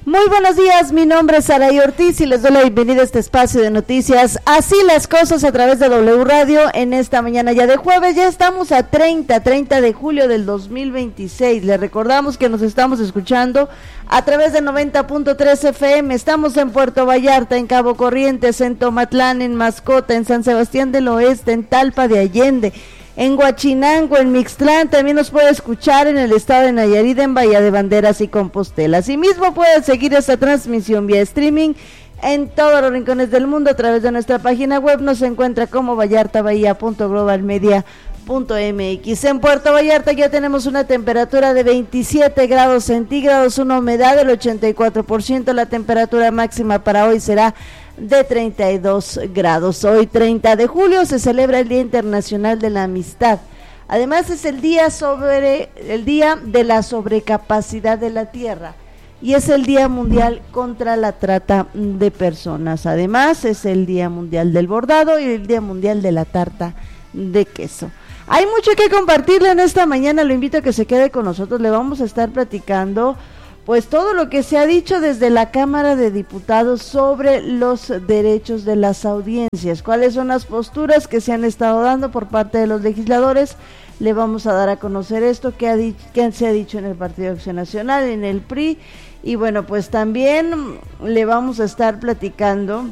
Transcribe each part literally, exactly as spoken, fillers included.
Muy buenos días, mi nombre es Saray Ortiz y les doy la bienvenida a este espacio de noticias. Así las cosas a través de W Radio en esta mañana ya de jueves. Ya estamos a treinta, treinta de julio del dos mil veintiséis. Les recordamos que nos estamos escuchando a través de noventa punto tres F M. Estamos en Puerto Vallarta, en Cabo Corrientes, en Tomatlán, en Mascota, en San Sebastián del Oeste, en Talpa de Allende, en Huachinango, en Mixtlán. También nos puede escuchar en el estado de Nayarit, en Bahía de Banderas y Compostela. Asimismo puede seguir esta transmisión vía streaming en todos los rincones del mundo a través de nuestra página web. Nos encuentra como vallartabahía punto global media punto m x. En Puerto Vallarta ya tenemos una temperatura de veintisiete grados centígrados, una humedad del ochenta y cuatro por ciento. La temperatura máxima para hoy será de treinta y dos grados. Hoy treinta de julio se celebra el Día Internacional de la Amistad. Además es el día sobre el día de la sobrecapacidad de la tierra y es el Día Mundial contra la Trata de Personas. Además es el Día Mundial del Bordado y el Día Mundial de la Tarta de Queso. Hay mucho que compartirle en esta mañana, lo invito a que se quede con nosotros. Le vamos a estar platicando pues todo lo que se ha dicho desde la Cámara de Diputados sobre los derechos de las audiencias, cuáles son las posturas que se han estado dando por parte de los legisladores. Le vamos a dar a conocer esto que, ha di- que se ha dicho en el Partido Acción Nacional, en el P R I, y bueno, pues también le vamos a estar platicando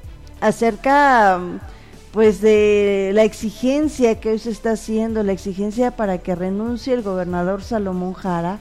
acerca pues de la exigencia que hoy se está haciendo, la exigencia para que renuncie el gobernador Salomón Jara.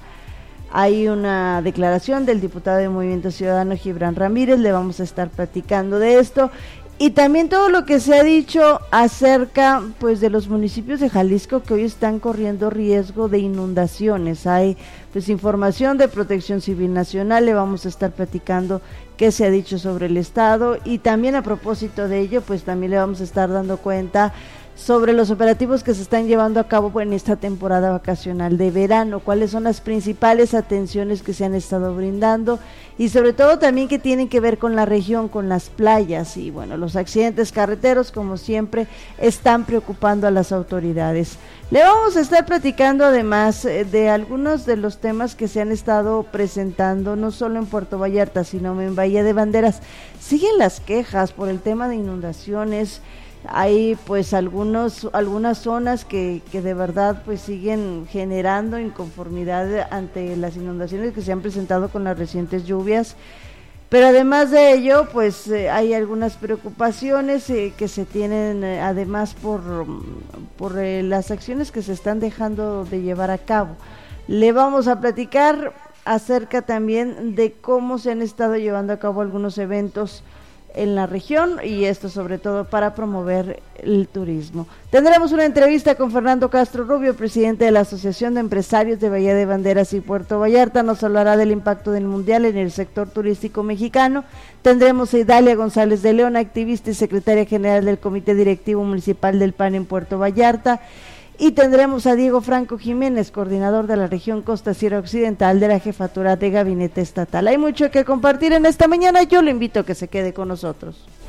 Hay una declaración del diputado de Movimiento Ciudadano Gibran Ramírez, le vamos a estar platicando de esto y también todo lo que se ha dicho acerca pues de los municipios de Jalisco que hoy están corriendo riesgo de inundaciones. Hay pues información de Protección Civil Nacional, le vamos a estar platicando qué se ha dicho sobre el estado y también a propósito de ello pues también le vamos a estar dando cuenta sobre los operativos que se están llevando a cabo en esta temporada vacacional de verano, cuáles son las principales atenciones que se han estado brindando y sobre todo también que tienen que ver con la región, con las playas y bueno, los accidentes carreteros como siempre están preocupando a las autoridades. Le vamos a estar platicando además eh, de algunos de los temas que se han estado presentando no solo en Puerto Vallarta sino en Bahía de Banderas. Siguen las quejas por el tema de inundaciones. Hay pues algunos algunas zonas que, que de verdad pues siguen generando inconformidad ante las inundaciones que se han presentado con las recientes lluvias, pero además de ello pues eh, hay algunas preocupaciones eh, que se tienen eh, además por, por eh, las acciones que se están dejando de llevar a cabo. Le vamos a platicar acerca también de cómo se han estado llevando a cabo algunos eventos en la región y esto sobre todo para promover el turismo. Tendremos una entrevista con Fernando Castro Rubio, presidente de la Asociación de Empresarios de Bahía de Banderas y Puerto Vallarta. Nos hablará del impacto del mundial en el sector turístico mexicano. Tendremos a Idalia González de León, activista y secretaria general del Comité Directivo Municipal del P A N en Puerto Vallarta. Y tendremos a Diego Franco Jiménez, coordinador de la región Costa Sierra Occidental de la Jefatura de Gabinete Estatal. Hay mucho que compartir en esta mañana, yo lo invito a que se quede con nosotros.